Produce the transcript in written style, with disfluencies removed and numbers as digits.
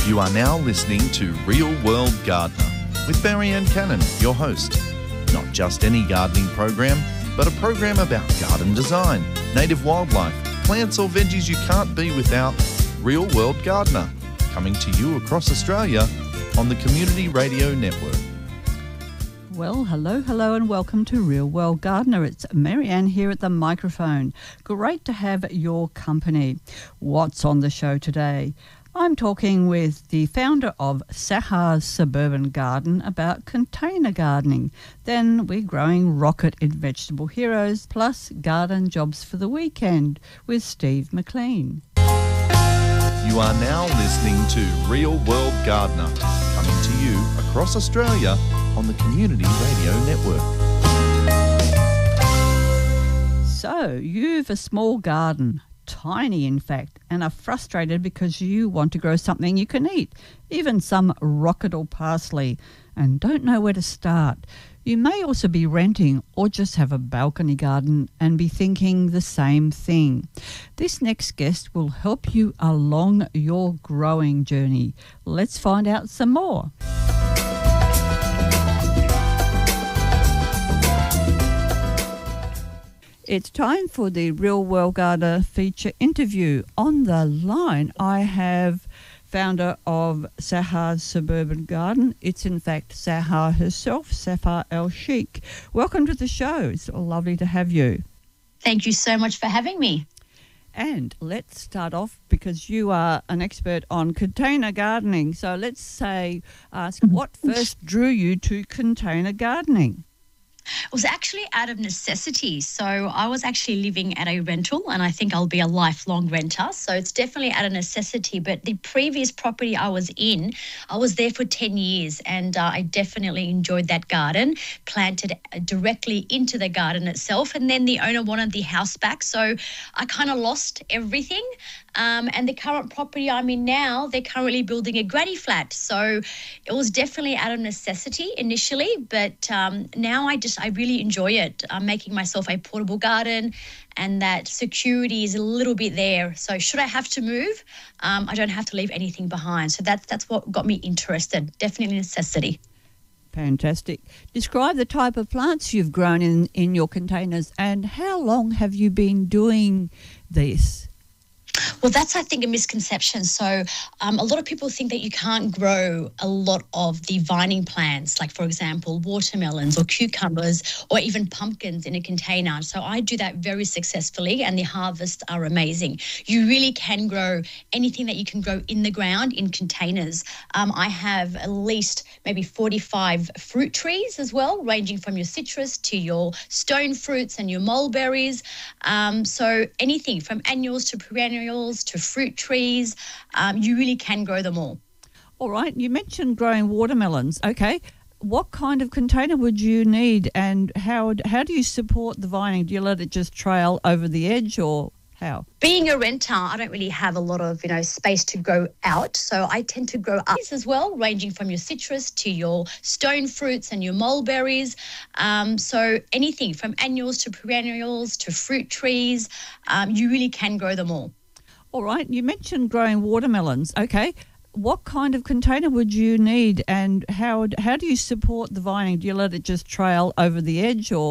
You are now listening to Real World Gardener with Marianne Cannon, your host. Not just any gardening program, but a program about garden design, native wildlife, plants or veggies you can't be without. Real World Gardener, coming to you across Australia on the Community Radio Network. Well, hello and welcome to Real World Gardener. It's Marianne here at the microphone. Great to have your company. What's on the show today? I'm talking with the founder of Sahar Suburban Garden about container gardening. Then we're growing rocket in Vegetable Heroes, plus garden jobs for the weekend with Steve McLean. You are now listening to Real World Gardener, coming to you across Australia on the Community Radio Network. So, you've a small garden, tiny in fact, and are frustrated because you want to grow something you can eat, even some rocket or parsley, and don't know where to start. You may also be renting or just have a balcony garden and be thinking the same thing. This next guest will help you along your growing journey. Let's find out some more. It's time for the Real World Gardener feature interview. On the line, I have founder of Sahar Suburban Garden. It's in fact Sahar herself, Safar El-Sheikh. Welcome to the show. It's lovely to have you. Thank you so much for having me. And let's start off because you are an expert on container gardening. So let's ask what first drew you to container gardening? It was actually out of necessity. So I was actually living at a rental and I think I'll be a lifelong renter. So it's definitely out of necessity. But the previous property I was in, I was there for 10 years and I definitely enjoyed that garden, planted directly into the garden itself. And then the owner wanted the house back. So I kind of lost everything. And the current property I'm in now, they're currently building a granny flat. So it was definitely out of necessity initially, but now I really enjoy it. I'm making myself a portable garden and that security is a little bit there. So should I have to move, I don't have to leave anything behind. So that's what got me interested, definitely necessity. Fantastic. Describe the type of plants you've grown in your containers and how long have you been doing this? Well, that's, I think, a misconception. So a lot of people think that you can't grow a lot of the vining plants, like, for example, watermelons or cucumbers or even pumpkins in a container. So I do that very successfully and the harvests are amazing. You really can grow anything that you can grow in the ground in containers. I have at least maybe 45 fruit trees as well, ranging from your citrus to your stone fruits and your mulberries. So anything from annuals to perennials to fruit trees, you really can grow them all. All right, you mentioned growing watermelons. Okay, what kind of container would you need and how do you support the vining? Do you let it just trail over the edge or how? Being a renter, I don't really have a lot of, space to grow out. So I tend to grow up as well, ranging from your citrus to your stone fruits and your mulberries. So anything from annuals to perennials to fruit trees, you really can grow them all. All right, you mentioned growing watermelons. Okay, what kind of container would you need and how do you support the vining? Do you let it just trail over the edge or